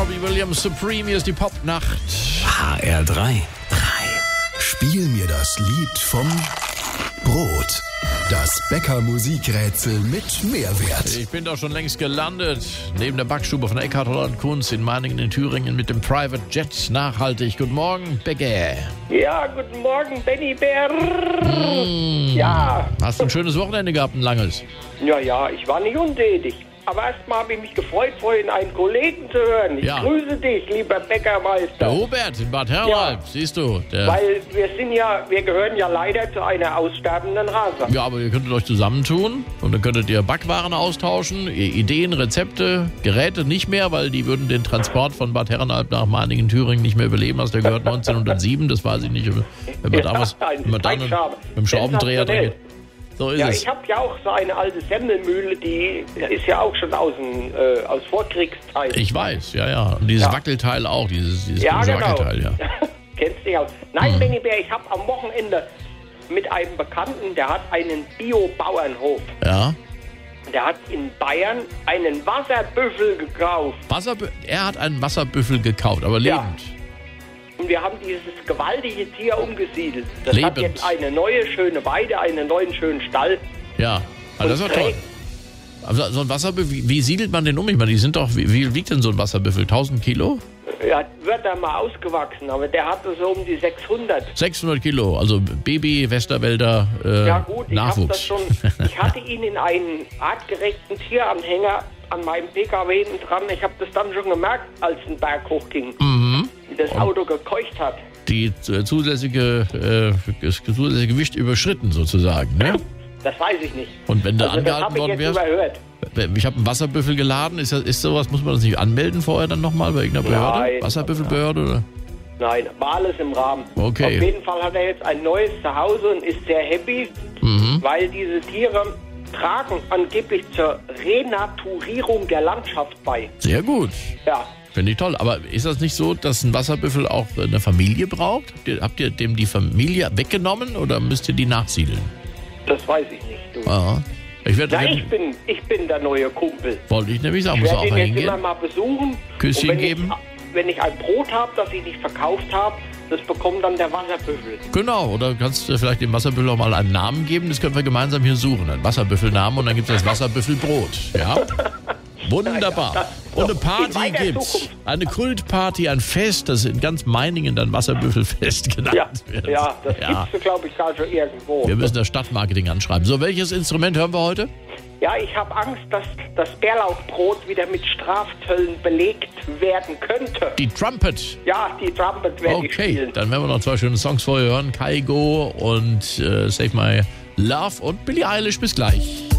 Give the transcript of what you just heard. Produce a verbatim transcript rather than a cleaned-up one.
Robbie Williams, Supreme, hier ist die Popnacht. H R drei. Spiel mir das Lied vom Brot. Das Bäcker-Musikrätsel mit Mehrwert. Ich bin doch schon längst gelandet. Neben der Backstube von Eckhard Holland Kunz in Meiningen in Thüringen mit dem Private Jet nachhaltig. Guten Morgen, Bäcker. Ja, guten Morgen, Benny Bär. Mmh. Ja. Hast du ein schönes Wochenende gehabt, ein langes? Ja, ja, ich war nicht untätig. Aber erstmal habe ich mich gefreut, vorhin einen Kollegen zu hören. Ich Ja. grüße dich, lieber Bäckermeister. Der Hubert in Bad Herrenalb, Ja. siehst du. Der Weil wir sind ja, wir gehören ja leider zu einer aussterbenden Rasse. Ja, aber ihr könntet euch zusammentun und dann könntet ihr Backwaren austauschen, Ideen, Rezepte, Geräte nicht mehr, weil die würden den Transport von Bad Herrenalb nach Meiningen, Thüringen nicht mehr überleben. Also der gehört neunzehnhundertsieben, das weiß ich nicht. Wenn man Ja, damals ein wenn man dann mit Zeitschabe. dem Schraubendreher drin Sensationell. geht. So ist Ja, es. ich habe ja auch so eine alte Semmelmühle, die ist ja auch schon aus, dem, äh, aus Vorkriegszeit. Ich weiß, ja, ja. Und dieses Ja. Wackelteil auch, dieses, dieses Ja, komische genau. Wackelteil, ja. Kennst dich aus. Nein, Benny Bär, ich habe am Wochenende mit einem Bekannten, der hat einen Bio-Bauernhof. Ja. Der hat in Bayern einen Wasserbüffel gekauft. Wasserbü- er hat einen Wasserbüffel gekauft, aber Ja. lebend. Und wir haben dieses gewaltige Tier umgesiedelt. Das Lebend. hat jetzt eine neue, schöne Weide, einen neuen, schönen Stall. Ja. Also das Und war toll. trägt- Also so ein Wasserbüffel, wie, wie siedelt man den um? Ich meine, die sind doch, wie, wie wiegt denn so ein Wasserbüffel? tausend Kilo? Ja, wird er mal ausgewachsen, aber der hatte so um die sechshundert. sechshundert Kilo, also Baby, Westerwälder, äh, Ja gut, ich habe das Nachwuchs. schon. Ich hatte ihn in einen artgerechten Tieranhänger an meinem P K W hinten dran. Ich habe das dann schon gemerkt, als ein Berg hochging. Mhm. Wie das Auto gekeucht hat. Die äh, zulässige, äh, das zulässige Gewicht überschritten sozusagen, ne? Das weiß ich nicht. Und wenn du Also das angehalten habe ich worden jetzt wärst, überhört. ich habe einen Wasserbüffel geladen, ist, das, ist sowas, muss man das nicht anmelden vorher dann nochmal bei irgendeiner Behörde? Nein. Wasserbüffelbehörde oder? Nein, war alles im Rahmen. Okay. Auf jeden Fall hat er jetzt ein neues Zuhause und ist sehr happy, Mhm. weil diese Tiere tragen angeblich zur Renaturierung der Landschaft bei. Sehr gut. Ja, Finde ich toll. Aber ist das nicht so, dass ein Wasserbüffel auch eine Familie braucht? Habt ihr, habt ihr dem die Familie weggenommen oder müsst ihr die nachsiedeln? das weiß ich nicht. Du. Ja. Ich werde, Na, ich bin, ich bin der neue Kumpel. wollte ich nämlich sagen, Ich muss auch werde mal ihn jetzt immer hingehen. mal besuchen. Küsschen und wenn geben. Ich, wenn ich ein Brot habe, das ich nicht verkauft habe, das bekommt dann der Wasserbüffel. Genau, oder kannst du vielleicht dem Wasserbüffel auch mal einen Namen geben? Das können wir gemeinsam hier suchen. Ein Wasserbüffelnamen und dann gibt es das Wasserbüffelbrot. Ja? Wunderbar. Ja, das- Und eine in Party weiter gibt's. Zukunft. Eine Kultparty, ein Fest, das in ganz Meiningen dann Wasserbüffelfest genannt Ja, wird. ja das Ja. gibt's, glaube ich, gar schon irgendwo. Wir müssen das Stadtmarketing anschreiben. So, welches Instrument hören wir heute? Ja, ich habe Angst, dass das Bärlauchbrot wieder mit Strafzöllen belegt werden könnte. Die Trumpet. Ja, die Trumpet werde ich Okay, spielen. dann werden wir noch zwei schöne Songs vorher hören. Kaigo und äh, Save My Love und Billie Eilish. Bis gleich.